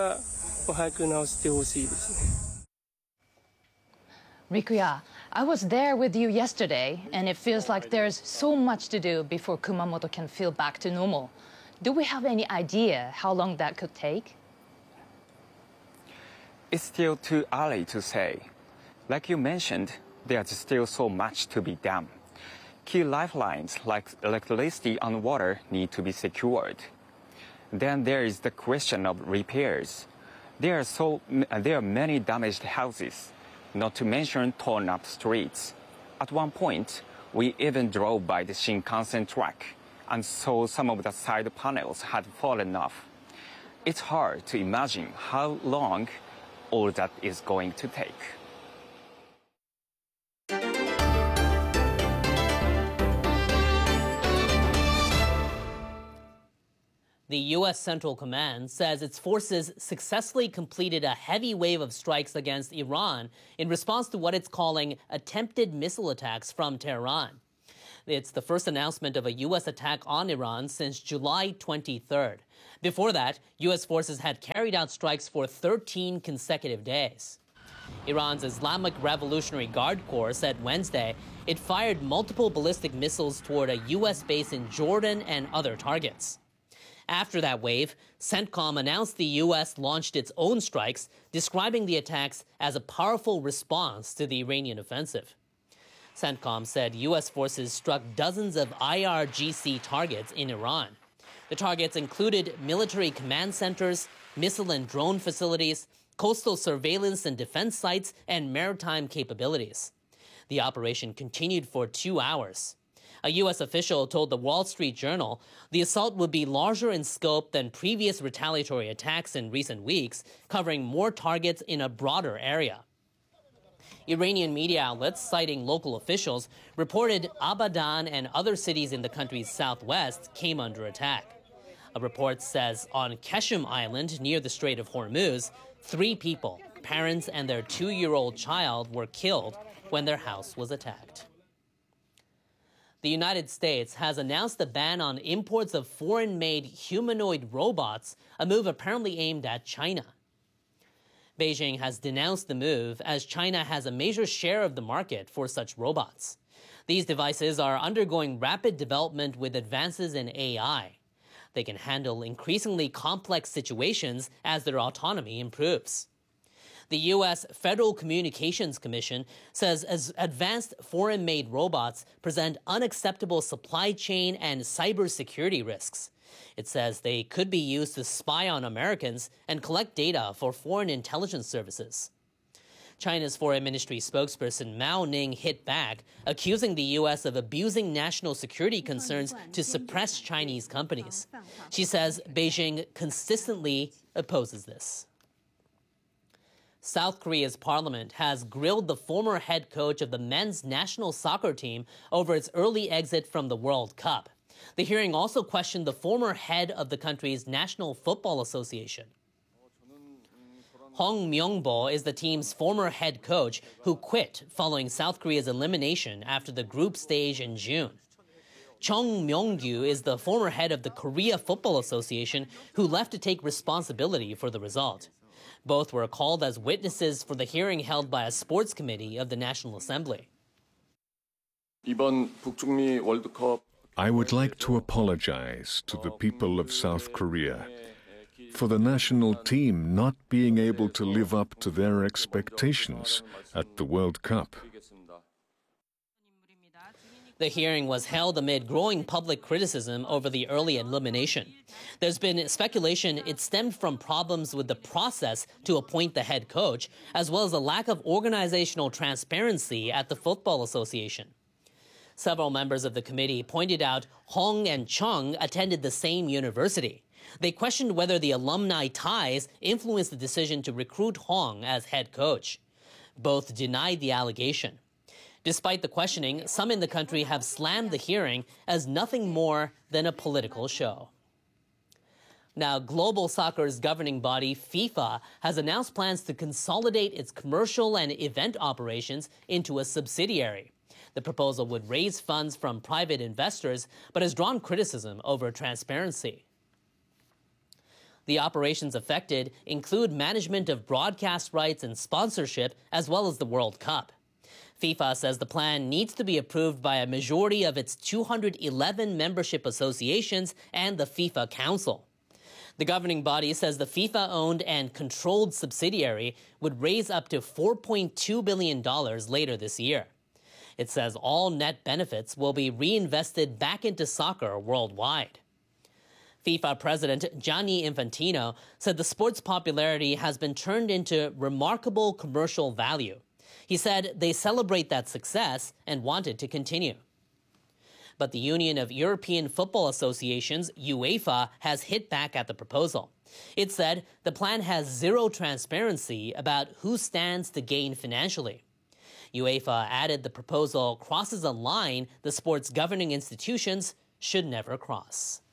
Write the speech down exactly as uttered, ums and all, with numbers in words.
Rikuya, I was there with you yesterday, and it feels like there's so much to do before Kumamoto can feel back to normal. Do we have any idea how long that could take? It's still too early to say. Like you mentioned, there's still so much to be done. Key lifelines like electricity and water need to be secured. Then there is the question of repairs. There are, so, there are many damaged houses, not to mention torn up streets. At one point, we even drove by the Shinkansen track and saw some of the side panels had fallen off. It's hard to imagine how long all that is going to take. The U S Central Command says its forces successfully completed a heavy wave of strikes against Iran in response to what it's calling attempted missile attacks from Tehran. It's the first announcement of a U S attack on Iran since July twenty-third. Before that, U S forces had carried out strikes for thirteen consecutive days. Iran's Islamic Revolutionary Guard Corps said Wednesday it fired multiple ballistic missiles toward a U S base in Jordan and other targets. After that wave, CENTCOM announced the U S launched its own strikes, describing the attacks as a powerful response to the Iranian offensive. CENTCOM said U S forces struck dozens of I R G C targets in Iran. The targets included military command centers, missile and drone facilities, coastal surveillance and defense sites, and maritime capabilities. The operation continued for two hours. A U S official told the Wall Street Journal the assault would be larger in scope than previous retaliatory attacks in recent weeks, covering more targets in a broader area. Iranian media outlets, citing local officials, reported Abadan and other cities in the country's southwest came under attack. A report says on Keshem Island near the Strait of Hormuz, three people, parents and their two-year-old child, were killed when their house was attacked. The United States has announced a ban on imports of foreign-made humanoid robots, a move apparently aimed at China. Beijing has denounced the move as China has a major share of the market for such robots. These devices are undergoing rapid development with advances in A I. They can handle increasingly complex situations as their autonomy improves. The U S Federal Communications Commission says as advanced foreign-made robots present unacceptable supply chain and cybersecurity risks. It says they could be used to spy on Americans and collect data for foreign intelligence services. China's Foreign Ministry spokesperson Mao Ning hit back, accusing the U S of abusing national security concerns to suppress Chinese companies. She says Beijing consistently opposes this. South Korea's parliament has grilled the former head coach of the men's national soccer team over its early exit from the World Cup. The hearing also questioned the former head of the country's National Football Association. Hong Myung-bo is the team's former head coach who quit following South Korea's elimination after the group stage in June. Chung Myung-gyu is the former head of the Korea Football Association who left to take responsibility for the result. Both were called as witnesses for the hearing held by a sports committee of the National Assembly. I would like to apologize to the people of South Korea for the national team not being able to live up to their expectations at the World Cup. The hearing was held amid growing public criticism over the early elimination. There's been speculation it stemmed from problems with the process to appoint the head coach, as well as a lack of organizational transparency at the Football Association. Several members of the committee pointed out Hong and Chung attended the same university. They questioned whether the alumni ties influenced the decision to recruit Hong as head coach. Both denied the allegation. Despite the questioning, some in the country have slammed the hearing as nothing more than a political show. Now, global soccer's governing body, FIFA, has announced plans to consolidate its commercial and event operations into a subsidiary. The proposal would raise funds from private investors, but has drawn criticism over transparency. The operations affected include management of broadcast rights and sponsorship, as well as the World Cup. FIFA says the plan needs to be approved by a majority of its two hundred eleven membership associations and the FIFA Council. The governing body says the FIFA-owned and controlled subsidiary would raise up to four point two billion dollars later this year. It says all net benefits will be reinvested back into soccer worldwide. FIFA President Gianni Infantino said the sport's popularity has been turned into remarkable commercial value. He said they celebrate that success and want it to continue. But the Union of European Football Associations, UEFA, has hit back at the proposal. It said the plan has zero transparency about who stands to gain financially. UEFA added the proposal crosses a line the sport's governing institutions should never cross.